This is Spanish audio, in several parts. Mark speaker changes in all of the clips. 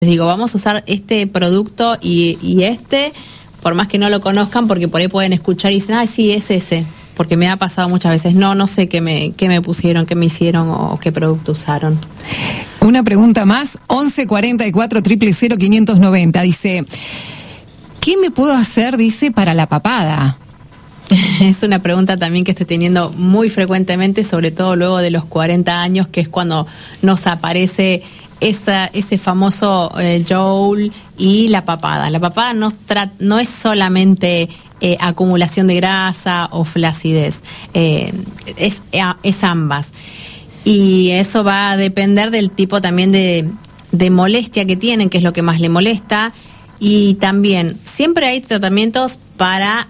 Speaker 1: Les digo, vamos a usar este producto y por más que no lo conozcan, porque por ahí pueden escuchar y dicen, ay, sí, es ese. Porque me ha pasado muchas veces, no sé qué me pusieron, qué me hicieron o qué producto usaron.
Speaker 2: Una pregunta más, 11 44 000 590, dice, ¿qué me puedo hacer, dice, para la papada?
Speaker 1: Es una pregunta también que estoy teniendo muy frecuentemente, sobre todo luego de los 40 años, que es cuando nos aparece ese famoso Joule y la papada. La papada no es solamente acumulación de grasa o flacidez, es ambas. Y eso va a depender del tipo también de molestia que tienen, que es lo que más le molesta. Y también siempre hay tratamientos para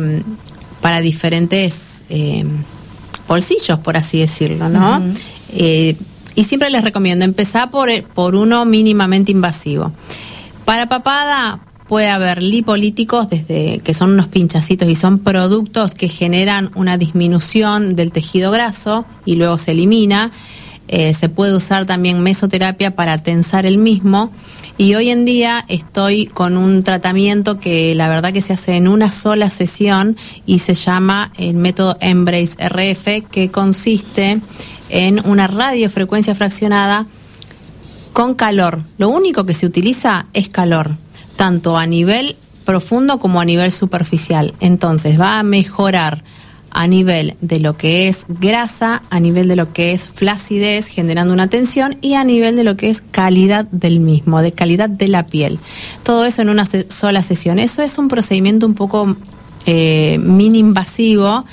Speaker 1: diferentes bolsillos, por así decirlo, ¿no? Uh-huh. Y siempre les recomiendo empezar por uno mínimamente invasivo. Para papada puede haber lipolíticos, que son unos pinchacitos y son productos que generan una disminución del tejido graso y luego se elimina. Se puede usar también mesoterapia para tensar el mismo. Y hoy en día estoy con un tratamiento que la verdad que se hace en una sola sesión y se llama el método Embrace RF, que consiste en una radiofrecuencia fraccionada con calor. Lo único que se utiliza es calor, tanto a nivel profundo como a nivel superficial. Entonces va a mejorar a nivel de lo que es grasa, a nivel de lo que es flacidez, generando una tensión, y a nivel de lo que es calidad del mismo, de calidad de la piel. Todo eso en una sola sesión. Eso es un procedimiento un poco mini invasivo,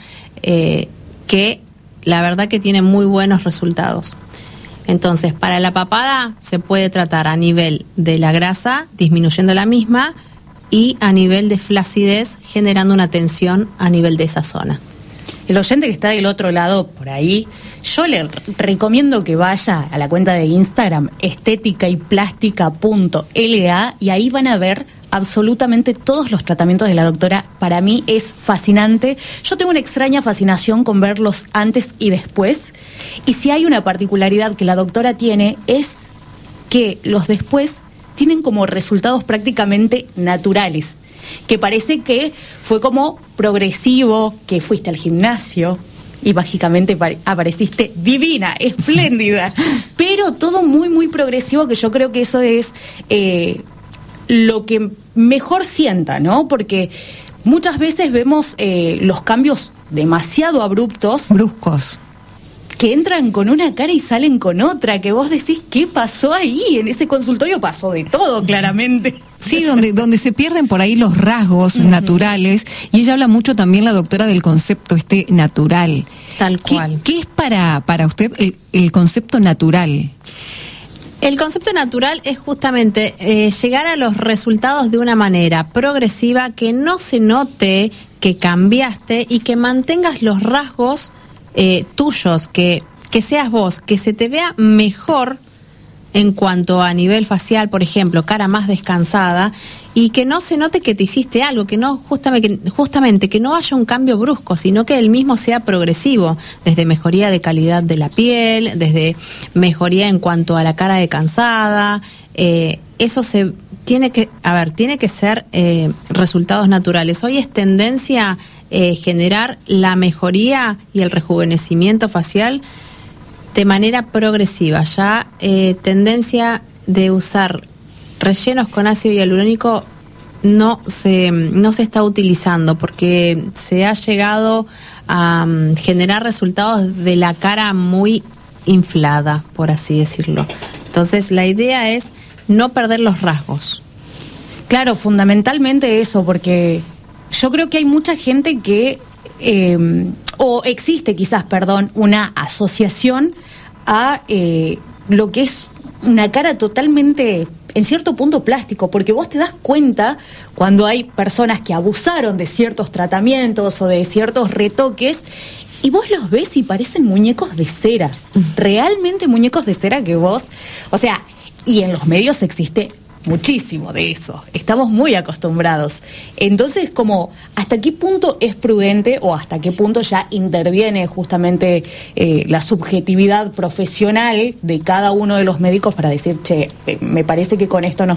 Speaker 1: que la verdad que tiene muy buenos resultados. Entonces, para la papada se puede tratar a nivel de la grasa, disminuyendo la misma, y a nivel de flacidez, generando una tensión a nivel de esa zona.
Speaker 3: El oyente que está del otro lado, por ahí, yo le recomiendo que vaya a la cuenta de Instagram, estéticayplástica.la, y ahí van a ver absolutamente todos los tratamientos de la doctora. Para mí es fascinante. Yo tengo una extraña fascinación con verlos antes y después. Y si hay una particularidad que la doctora tiene, es que los después tienen como resultados prácticamente naturales. Que parece que fue como progresivo, que fuiste al gimnasio y mágicamente apareciste divina, espléndida. Pero todo muy, muy progresivo, que yo creo que eso es lo que mejor sienta, ¿no? Porque muchas veces vemos los cambios demasiado bruscos, que entran con una cara y salen con otra, que vos decís, ¿qué pasó ahí? En ese consultorio pasó de todo, claramente.
Speaker 2: Sí, donde se pierden por ahí los rasgos naturales, y ella habla mucho también, la doctora, del concepto natural.
Speaker 1: Tal cual.
Speaker 2: ¿Qué es para usted el concepto natural?
Speaker 1: El concepto natural es justamente llegar a los resultados de una manera progresiva, que no se note que cambiaste y que mantengas los rasgos tuyos, que seas vos, que se te vea mejor en cuanto a nivel facial, por ejemplo, cara más descansada, y que no se note que te hiciste algo, que no justamente que no haya un cambio brusco, sino que el mismo sea progresivo, desde mejoría de calidad de la piel, desde mejoría en cuanto a la cara de cansada. Eso tiene que ser resultados naturales. Hoy es tendencia generar la mejoría y el rejuvenecimiento facial de manera progresiva. Ya tendencia de usar rellenos con ácido hialurónico no se está utilizando, porque se ha llegado a generar resultados de la cara muy inflada, por así decirlo. Entonces la idea es no perder los rasgos.
Speaker 3: Claro, fundamentalmente eso, porque yo creo que hay mucha gente que existe quizás, una asociación a lo que es una cara totalmente, en cierto punto, plástico, porque vos te das cuenta cuando hay personas que abusaron de ciertos tratamientos o de ciertos retoques, y vos los ves y parecen muñecos de cera, realmente muñecos de cera, que vos, o sea, y en los medios existe muchísimo de eso, estamos muy acostumbrados. Entonces, como, ¿hasta qué punto es prudente o hasta qué punto ya interviene justamente la subjetividad profesional de cada uno de los médicos para decir, che, me parece que con esto no